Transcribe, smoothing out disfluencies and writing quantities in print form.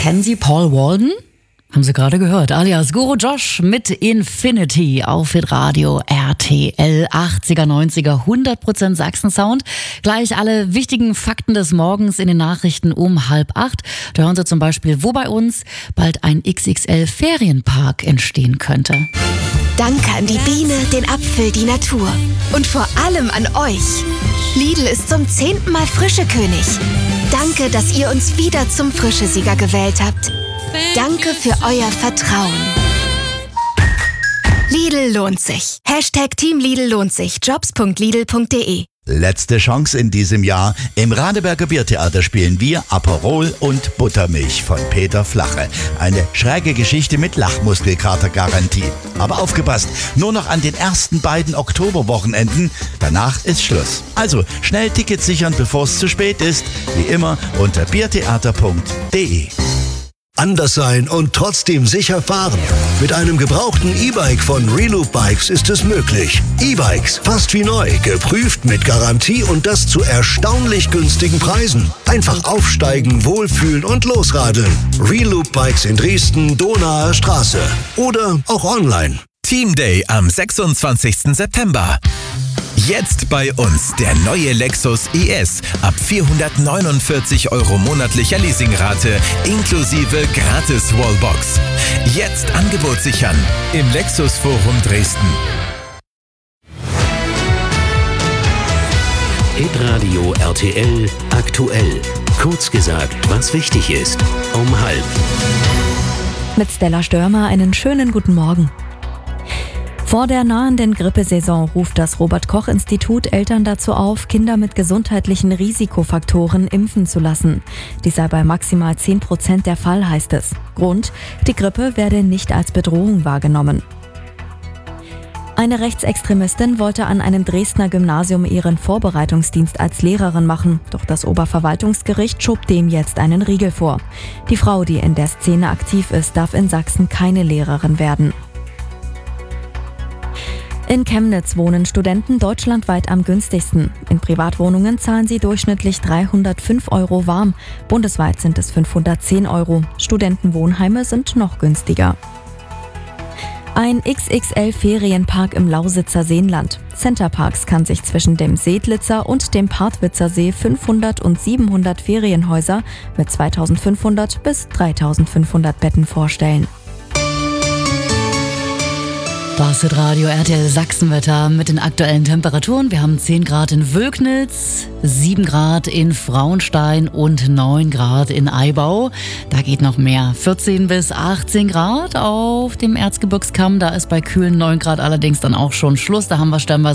Kennen Sie Paul Walden? Haben Sie gerade gehört, alias Guru Josh mit Infinity auf Radio RTL 80er, 90er, 100% Sachsen-Sound. Gleich alle wichtigen Fakten des Morgens in den Nachrichten um 7:30. Da hören Sie zum Beispiel, wo bei uns bald ein XXL-Ferienpark entstehen könnte. Danke an die Biene, den Apfel, die Natur. Und vor allem an euch. Lidl ist zum 10. Mal Frischekönig. Danke, dass ihr uns wieder zum Frischesieger gewählt habt. Danke für euer Vertrauen. Lidl lohnt sich. #Team Lidl lohnt sich. Jobs.lidl.de. Letzte Chance in diesem Jahr. Im Radeberger Biertheater spielen wir Aperol und Buttermilch von Peter Flache. Eine schräge Geschichte mit Lachmuskelkater-Garantie. Aber aufgepasst, nur noch an den ersten beiden Oktoberwochenenden. Danach ist Schluss. Also schnell Tickets sichern, bevor es zu spät ist. Wie immer unter biertheater.de. Anders sein und trotzdem sicher fahren. Mit einem gebrauchten E-Bike von Reloop Bikes ist es möglich. E-Bikes, fast wie neu, geprüft mit Garantie und das zu erstaunlich günstigen Preisen. Einfach aufsteigen, wohlfühlen und losradeln. Reloop Bikes in Dresden, Donaer Straße. Oder auch online. Team Day am 26. September. Jetzt bei uns der neue Lexus IS ab 449 € monatlicher Leasingrate inklusive gratis Wallbox. Jetzt Angebot sichern im Lexus Forum Dresden. Hitradio RTL aktuell. Kurz gesagt, was wichtig ist. Um 7:30. Mit Stella Störmer einen schönen guten Morgen. Vor der nahenden Grippesaison ruft das Robert-Koch-Institut Eltern dazu auf, Kinder mit gesundheitlichen Risikofaktoren impfen zu lassen. Dies sei bei maximal 10% der Fall, heißt es. Grund: die Grippe werde nicht als Bedrohung wahrgenommen. Eine Rechtsextremistin wollte an einem Dresdner Gymnasium ihren Vorbereitungsdienst als Lehrerin machen, doch das Oberverwaltungsgericht schob dem jetzt einen Riegel vor. Die Frau, die in der Szene aktiv ist, darf in Sachsen keine Lehrerin werden. In Chemnitz wohnen Studenten deutschlandweit am günstigsten. In Privatwohnungen zahlen sie durchschnittlich 305 € warm. Bundesweit sind es 510 €. Studentenwohnheime sind noch günstiger. Ein XXL-Ferienpark im Lausitzer Seenland. Centerparks kann sich zwischen dem Seedlitzer und dem Partwitzer See 500 und 700 Ferienhäuser mit 2500 bis 3500 Betten vorstellen. Das ist Radio RTL Sachsenwetter mit den aktuellen Temperaturen. Wir haben 10 Grad in Wölknitz, 7 Grad in Frauenstein und 9 Grad in Aibau. Da geht noch mehr. 14 bis 18 Grad auf dem Erzgebirgskamm. Da ist bei kühlen 9 Grad allerdings dann auch schon Schluss. Da haben wir stellenweise